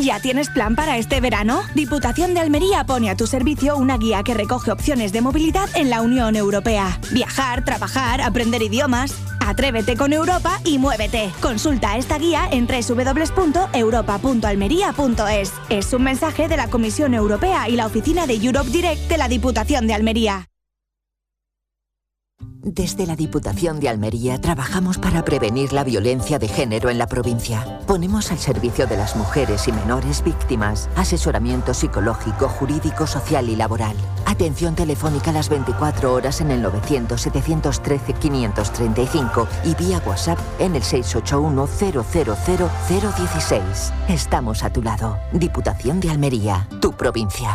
¿Ya tienes plan para este verano? Diputación de Almería pone a tu servicio una guía que recoge opciones de movilidad en la Unión Europea. Viajar, trabajar, aprender idiomas. Atrévete con Europa y muévete. Consulta esta guía en www.europa.almería.es. Es un mensaje de la Comisión Europea y la oficina de Europe Direct de la Diputación de Almería. Desde la Diputación de Almería trabajamos para prevenir la violencia de género en la provincia. Ponemos al servicio de las mujeres y menores víctimas asesoramiento psicológico, jurídico, social y laboral. Atención telefónica las 24 horas en el 900-713-535 y vía WhatsApp en el 681-000-016. Estamos a tu lado. Diputación de Almería, tu provincia.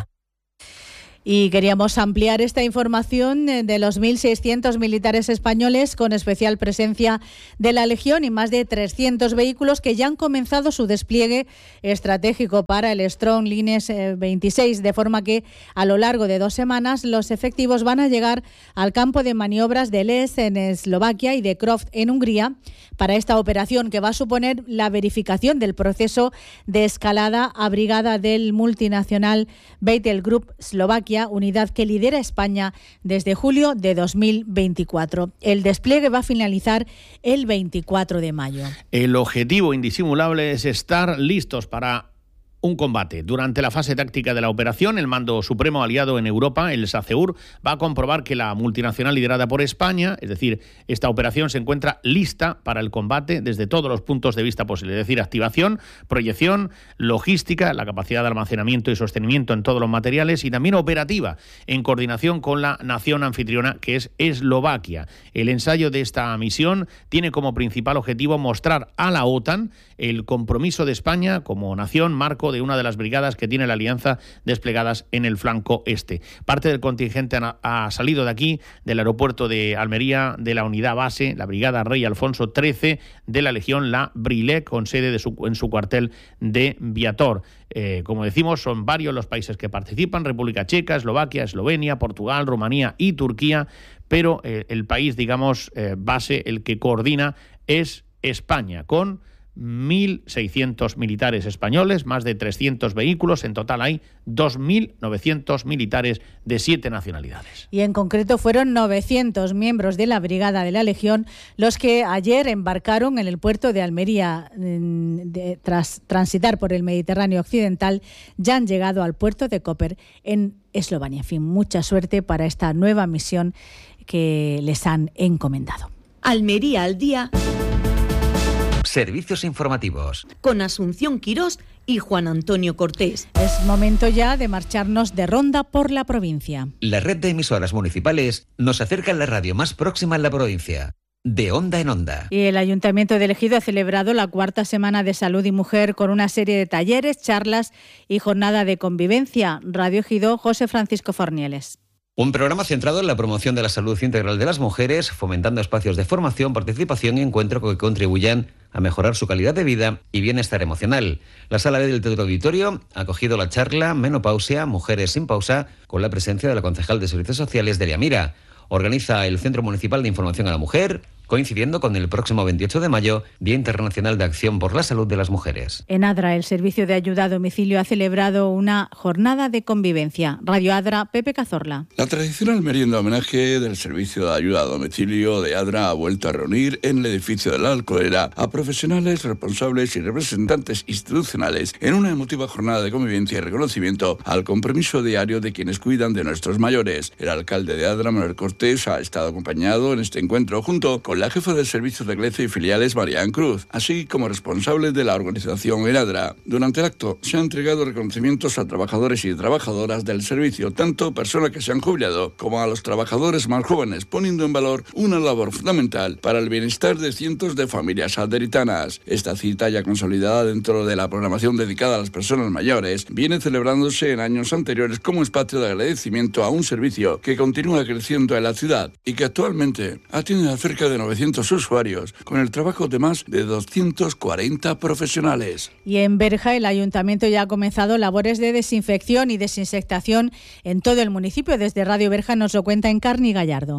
Y queríamos ampliar esta información de los 1.600 militares españoles con especial presencia de la Legión y más de 300 vehículos que ya han comenzado su despliegue estratégico para el Strong Lines 26, de forma que a lo largo de 2 semanas los efectivos van a llegar al campo de maniobras de Les en Eslovaquia y de Croft en Hungría para esta operación que va a suponer la verificación del proceso de escalada abrigada del multinacional Battle Group Slovakia, unidad que lidera España desde julio de 2024. El despliegue va a finalizar el 24 de mayo. El objetivo indisimulable es estar listos para un combate. Durante la fase táctica de la operación, el Mando Supremo aliado en Europa, el SACEUR, va a comprobar que la multinacional liderada por España, es decir, esta operación se encuentra lista para el combate desde todos los puntos de vista posibles, es decir, activación, proyección, logística, la capacidad de almacenamiento y sostenimiento en todos los materiales y también operativa, en coordinación con la nación anfitriona que es Eslovaquia. El ensayo de esta misión tiene como principal objetivo mostrar a la OTAN el compromiso de España como nación marco de una de las brigadas que tiene la alianza desplegadas en el flanco este. Parte del contingente ha salido de aquí, del aeropuerto de Almería, de la unidad base, la brigada Rey Alfonso XIII de la Legión La Brilec, con sede en su cuartel de Viator. Como decimos, son varios los países que participan: República Checa, Eslovaquia, Eslovenia, Portugal, Rumanía y Turquía, pero el país, digamos, base, el que coordina, es España, con 1.600 militares españoles, más de 300 vehículos. En total hay 2.900 militares de 7 nacionalidades. Y en concreto fueron 900 miembros de la Brigada de la Legión los que ayer embarcaron en el puerto de Almería. Tras transitar por el Mediterráneo occidental, ya han llegado al puerto de Koper en Eslovenia. En fin, mucha suerte para esta nueva misión que les han encomendado. Almería al día. Servicios informativos. Con Asunción Quirós y Juan Antonio Cortés. Es momento ya de marcharnos de ronda por la provincia. La red de emisoras municipales nos acerca a la radio más próxima en la provincia. De onda en onda. Y el Ayuntamiento de Ejido ha celebrado la 4ª Semana de Salud y Mujer con una serie de talleres, charlas y jornada de convivencia. Radio Ejido, José Francisco Fornieles. Un programa centrado en la promoción de la salud integral de las mujeres, fomentando espacios de formación, participación y encuentro que contribuyan a mejorar su calidad de vida y bienestar emocional. La Sala B del Teatro Auditorio ha acogido la charla Menopausia, Mujeres sin Pausa, con la presencia de la concejal de Servicios Sociales, Delia Mira. Organiza el Centro Municipal de Información a la Mujer, coincidiendo con el próximo 28 de mayo, Día Internacional de Acción por la Salud de las Mujeres. En Adra, el Servicio de Ayuda a Domicilio ha celebrado una jornada de convivencia. Radio Adra, Pepe Cazorla. La tradicional merienda homenaje del Servicio de Ayuda a Domicilio de Adra ha vuelto a reunir en el edificio de la Alcohera a profesionales, responsables y representantes institucionales en una emotiva jornada de convivencia y reconocimiento al compromiso diario de quienes cuidan de nuestros mayores. El alcalde de Adra, Manuel Cortés, ha estado acompañado en este encuentro junto con la jefa del Servicio de Iglesia y Filiales, Marian Cruz, así como responsable de la organización en Adra. Durante el acto se han entregado reconocimientos a trabajadores y trabajadoras del servicio, tanto personas que se han jubilado como a los trabajadores más jóvenes, poniendo en valor una labor fundamental para el bienestar de cientos de familias aderitanas. Esta cita, ya consolidada dentro de la programación dedicada a las personas mayores, viene celebrándose en años anteriores como espacio de agradecimiento a un servicio que continúa creciendo en la ciudad y que actualmente atiende a cerca de 900 usuarios, con el trabajo de más de 240 profesionales. Y en Berja, el Ayuntamiento ya ha comenzado labores de desinfección y desinsectación en todo el municipio. Desde Radio Berja nos lo cuenta Encarni Gallardo.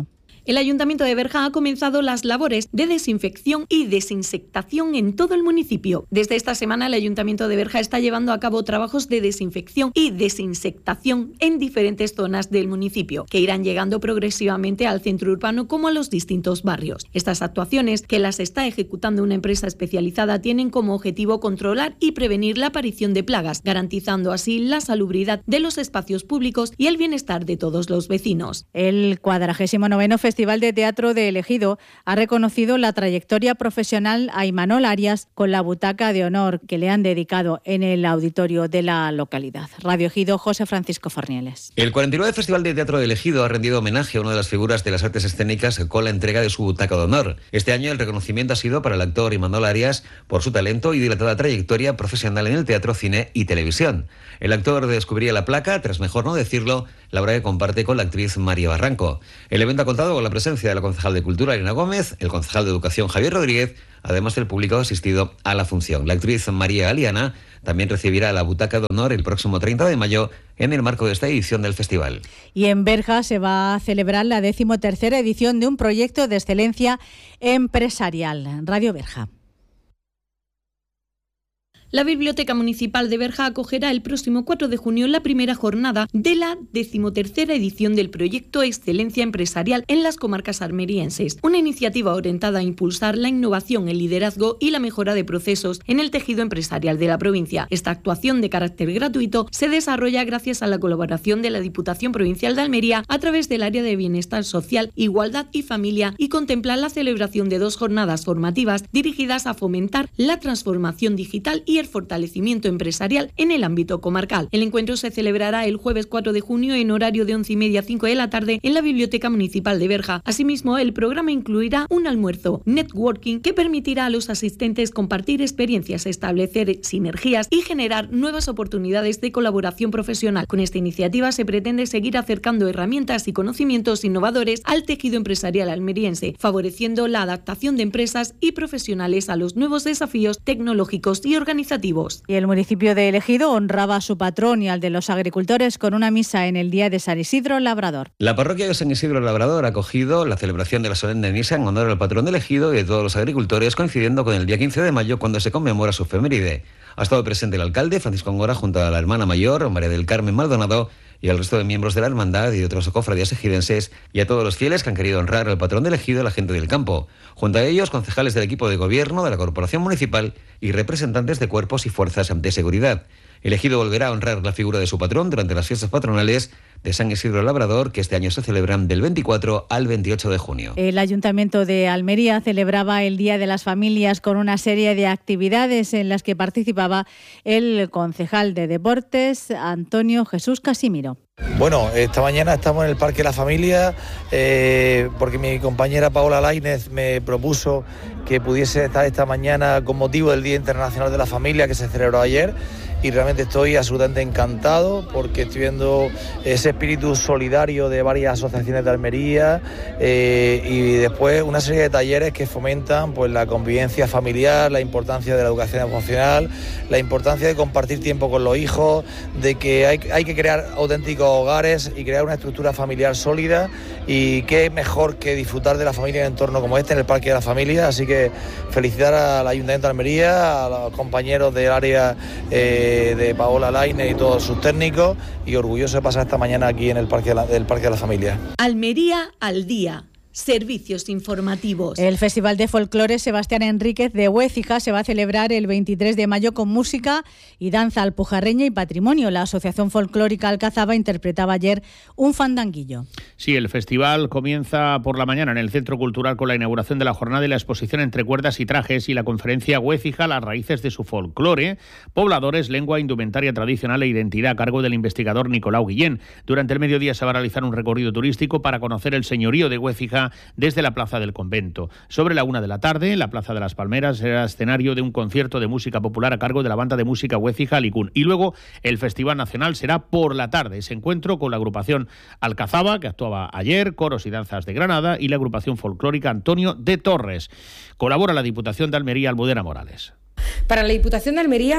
El Ayuntamiento de Berja ha comenzado las labores de desinfección y desinsectación en todo el municipio. Desde esta semana, el Ayuntamiento de Berja está llevando a cabo trabajos de desinfección y desinsectación en diferentes zonas del municipio, que irán llegando progresivamente al centro urbano como a los distintos barrios. Estas actuaciones, que las está ejecutando una empresa especializada, tienen como objetivo controlar y prevenir la aparición de plagas, garantizando así la salubridad de los espacios públicos y el bienestar de todos los vecinos. El 49º Festival de Teatro de El Ejido ha reconocido la trayectoria profesional a Imanol Arias con la butaca de honor que le han dedicado en el auditorio de la localidad. Radio Ejido, José Francisco Fornieles. El 49 Festival de Teatro de El Ejido ha rendido homenaje a una de las figuras de las artes escénicas con la entrega de su butaca de honor. Este año el reconocimiento ha sido para el actor Imanol Arias por su talento y dilatada trayectoria profesional en el teatro, cine y televisión. El actor descubriría la placa, tras mejor no decirlo, la obra que comparte con la actriz María Barranco. El evento ha contado con la presencia de la concejal de Cultura, Elena Gómez, el concejal de Educación, Javier Rodríguez, además del público asistido a la función. La actriz María Aliana también recibirá la butaca de honor el próximo 30 de mayo en el marco de esta edición del festival. Y en Berja se va a celebrar la 13ª edición de un proyecto de excelencia empresarial. Radio Berja. La Biblioteca Municipal de Berja acogerá el próximo 4 de junio la primera jornada de la 13ª edición del proyecto Excelencia Empresarial en las comarcas almerienses, una iniciativa orientada a impulsar la innovación, el liderazgo y la mejora de procesos en el tejido empresarial de la provincia. Esta actuación de carácter gratuito se desarrolla gracias a la colaboración de la Diputación Provincial de Almería a través del Área de Bienestar Social, Igualdad y Familia y contempla la celebración de 2 jornadas formativas dirigidas a fomentar la transformación digital y el fortalecimiento empresarial en el ámbito comarcal. El encuentro se celebrará el jueves 4 de junio en horario de 11:30 a 5 de la tarde en la Biblioteca Municipal de Berja. Asimismo, el programa incluirá un almuerzo networking que permitirá a los asistentes compartir experiencias, establecer sinergias y generar nuevas oportunidades de colaboración profesional. Con esta iniciativa se pretende seguir acercando herramientas y conocimientos innovadores al tejido empresarial almeriense, favoreciendo la adaptación de empresas y profesionales a los nuevos desafíos tecnológicos y organizativos. Y el municipio de El Ejido honraba a su patrón y al de los agricultores con una misa en el día de San Isidro Labrador. La parroquia de San Isidro Labrador ha acogido la celebración de la solemne misa en honor al patrón del Ejido y de todos los agricultores, coincidiendo con el día 15 de mayo cuando se conmemora su efeméride. Ha estado presente el alcalde, Francisco Angora, junto a la hermana mayor, María del Carmen Maldonado, y al resto de miembros de la hermandad y de otras cofradías ejidenses, y a todos los fieles que han querido honrar al patrón del Ejido, la gente del campo. Junto a ellos, concejales del equipo de gobierno, de la Corporación Municipal y representantes de cuerpos y fuerzas de seguridad. El Ejido volverá a honrar la figura de su patrón durante las fiestas patronales de San Isidro Labrador, que este año se celebran del 24 al 28 de junio. El Ayuntamiento de Almería celebraba el Día de las Familias con una serie de actividades en las que participaba el concejal de Deportes, Antonio Jesús Casimiro. Bueno, esta mañana estamos en el Parque de la Familia porque mi compañera Paola Lainez me propuso que pudiese estar esta mañana con motivo del Día Internacional de la Familia que se celebró ayer, y realmente estoy absolutamente encantado porque estoy viendo ese espíritu solidario de varias asociaciones de Almería y después una serie de talleres que fomentan pues la convivencia familiar, la importancia de la educación emocional, la importancia de compartir tiempo con los hijos, de que hay que crear auténticos hogares y crear una estructura familiar sólida, y qué mejor que disfrutar de la familia en un entorno como este, en el Parque de la Familia. Así que felicitar al Ayuntamiento de Almería, a los compañeros del área de Paola Lainez y todos sus técnicos, y orgulloso de pasar esta mañana aquí en el Parque de la Familia. Almería al día. Servicios informativos. El Festival de Folclore Sebastián Enríquez de Huécija se va a celebrar el 23 de mayo con música y danza alpujarreña y patrimonio. La Asociación Folclórica Alcazaba interpretaba ayer un fandanguillo. Sí, el festival comienza por la mañana en el Centro Cultural con la inauguración de la jornada y la exposición Entre cuerdas y trajes y la conferencia Huécija, las raíces de su folclore, pobladores, lengua, indumentaria tradicional e identidad, a cargo del investigador Nicolau Guillén. Durante el mediodía se va a realizar un recorrido turístico para conocer el señorío de Huécija desde la Plaza del Convento. Sobre la 1 de la tarde, la Plaza de las Palmeras será escenario de un concierto de música popular a cargo de la banda de música Huécija Alicún. Y luego el Festival Nacional será por la tarde. Ese encuentro con la agrupación Alcazaba, que actuaba ayer, Coros y Danzas de Granada, y la agrupación folclórica Antonio de Torres. Colabora la Diputación de Almería, Almudena Morales. Para la Diputación de Almería,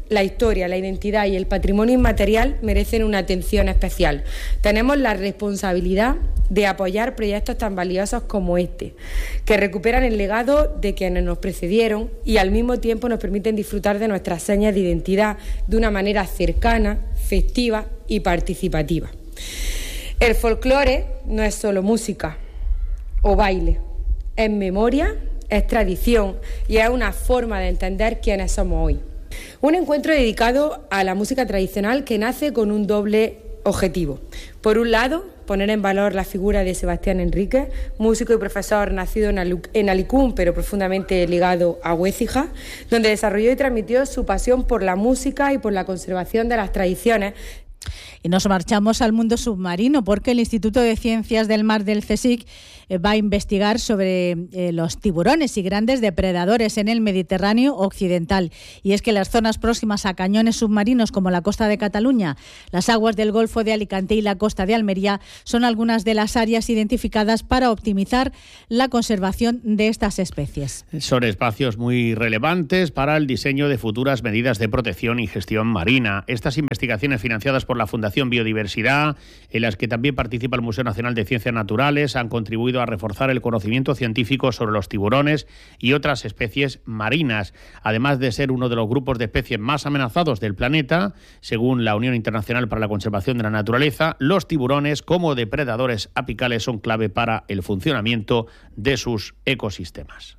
la historia, la identidad y el patrimonio inmaterial merecen una atención especial. Tenemos la responsabilidad de apoyar proyectos tan valiosos como este, que recuperan el legado de quienes nos precedieron y al mismo tiempo nos permiten disfrutar de nuestras señas de identidad de una manera cercana, festiva y participativa. El folclore no es solo música o baile, es memoria, es tradición y es una forma de entender quiénes somos hoy. Un encuentro dedicado a la música tradicional que nace con un doble objetivo. Por un lado, poner en valor la figura de Sebastián Enríquez, músico y profesor nacido en Alicún, pero profundamente ligado a Huécija, donde desarrolló y transmitió su pasión por la música y por la conservación de las tradiciones. Y nos marchamos al mundo submarino porque el Instituto de Ciencias del Mar del CSIC va a investigar sobre los tiburones y grandes depredadores en el Mediterráneo occidental. Y es que las zonas próximas a cañones submarinos como la costa de Cataluña, las aguas del Golfo de Alicante y la costa de Almería son algunas de las áreas identificadas para optimizar la conservación de estas especies. Son espacios muy relevantes para el diseño de futuras medidas de protección y gestión marina. Estas investigaciones financiadas por la Fundación Biodiversidad, en las que también participa el Museo Nacional de Ciencias Naturales, han contribuido a reforzar el conocimiento científico sobre los tiburones y otras especies marinas, además de ser uno de los grupos de especies más amenazados del planeta. Según la Unión Internacional para la Conservación de la Naturaleza, los tiburones como depredadores apicales son clave para el funcionamiento de sus ecosistemas.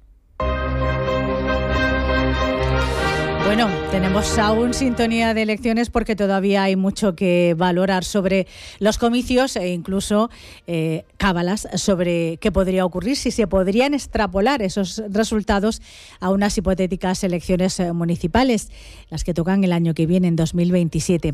Bueno, tenemos aún sintonía de elecciones porque todavía hay mucho que valorar sobre los comicios e incluso cábalas sobre qué podría ocurrir, si se podrían extrapolar esos resultados a unas hipotéticas elecciones municipales, las que tocan el año que viene, en 2027.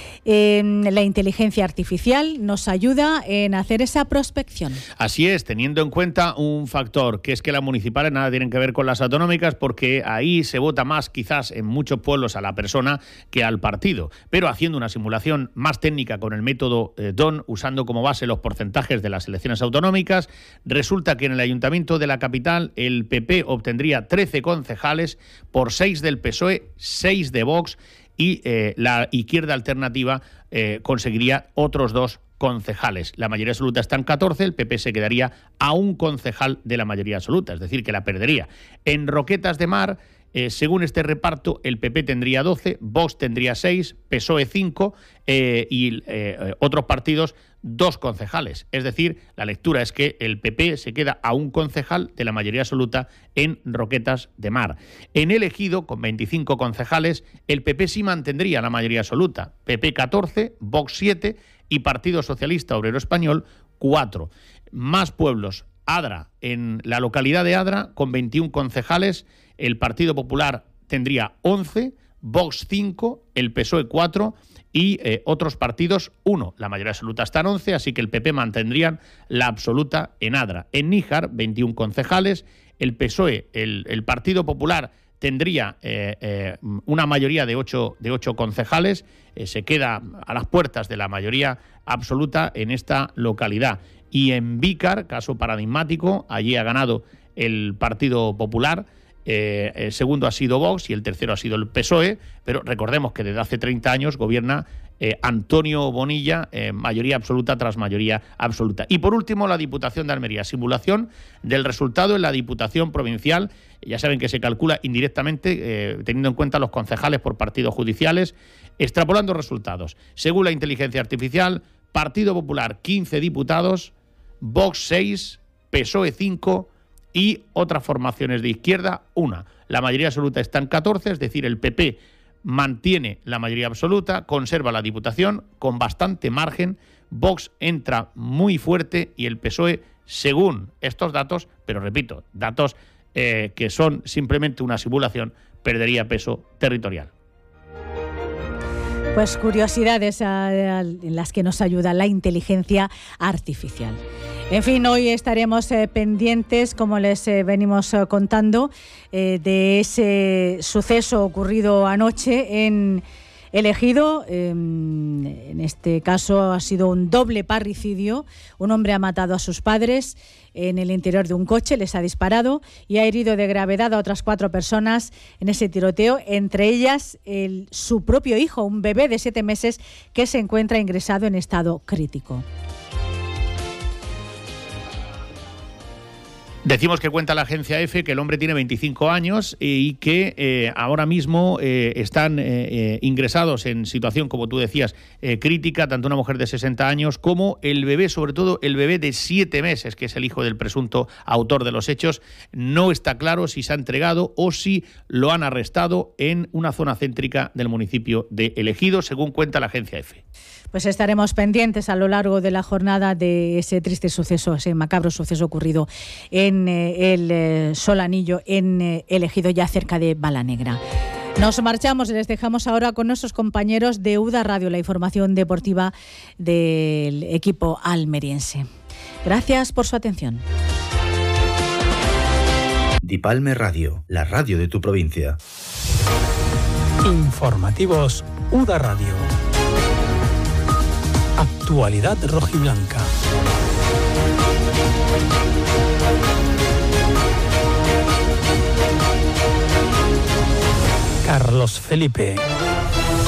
La inteligencia artificial nos ayuda en hacer esa prospección. Así es, teniendo en cuenta un factor, que es que las municipales nada tienen que ver con las autonómicas, porque ahí se vota más quizás en muchos pueblos a la persona que al partido, pero haciendo una simulación más técnica con el método DON, usando como base los porcentajes de las elecciones autonómicas, resulta que en el Ayuntamiento de la capital el PP obtendría 13 concejales por 6 del PSOE, 6 de Vox, y la izquierda alternativa conseguiría otros 2 concejales. La mayoría absoluta está en 14, el PP se quedaría a un concejal de la mayoría absoluta, es decir, que la perdería. En Roquetas de Mar, según este reparto, el PP tendría 12, Vox tendría 6, PSOE 5 y otros partidos 2 concejales. Es decir, la lectura es que el PP se queda a un concejal de la mayoría absoluta en Roquetas de Mar. En el Ejido, con 25 concejales, el PP sí mantendría la mayoría absoluta. PP 14, Vox 7 y Partido Socialista Obrero Español 4. Más pueblos. Adra, en la localidad de Adra, con 21 concejales, el Partido Popular tendría 11, Vox 5, el PSOE 4 y otros partidos 1. La mayoría absoluta está en 11, así que el PP mantendrían la absoluta en Adra. En Níjar, 21 concejales, el PSOE, el Partido Popular tendría una mayoría de 8 concejales, se queda a las puertas de la mayoría absoluta en esta localidad. Y en Vícar, caso paradigmático, allí ha ganado el Partido Popular, el segundo ha sido Vox y el tercero ha sido el PSOE, pero recordemos que desde hace 30 años gobierna Antonio Bonilla, mayoría absoluta tras mayoría absoluta. Y por último, la Diputación de Almería, simulación del resultado en la Diputación Provincial. Ya saben que se calcula indirectamente, teniendo en cuenta los concejales por partidos judiciales, extrapolando resultados. Según la inteligencia artificial, Partido Popular 15 diputados, Vox 6, PSOE 5 y otras formaciones de izquierda 1. La mayoría absoluta está en 14, es decir, el PP mantiene la mayoría absoluta, conserva la Diputación con bastante margen, Vox entra muy fuerte y el PSOE, según estos datos, pero repito, datos que son simplemente una simulación, perdería peso territorial. Pues curiosidades en las que nos ayuda la inteligencia artificial. En fin, hoy estaremos pendientes, como les venimos contando, de ese suceso ocurrido anoche en El Ejido, en este caso ha sido un doble parricidio. Un hombre ha matado a sus padres en el interior de un coche, les ha disparado y ha herido de gravedad a otras 4 personas en ese tiroteo, entre ellas su propio hijo, un bebé de 7 meses que se encuentra ingresado en estado crítico. Decimos que cuenta la agencia EFE que el hombre tiene 25 años y que ahora mismo están ingresados en situación, como tú decías, crítica, tanto una mujer de 60 años como el bebé, sobre todo el bebé de 7 meses, que es el hijo del presunto autor de los hechos. No está claro si se ha entregado o si lo han arrestado en una zona céntrica del municipio de El Ejido, según cuenta la agencia EFE. Pues estaremos pendientes a lo largo de la jornada de ese triste suceso, ese macabro suceso ocurrido en el Solanillo, en El Ejido, ya cerca de Balanegra. Nos marchamos y les dejamos ahora con nuestros compañeros de UDA Radio, la información deportiva del equipo almeriense. Gracias por su atención. Dipalme Radio, la radio de tu provincia. Informativos UDA Radio. Actualidad rojiblanca. Carlos Felipe.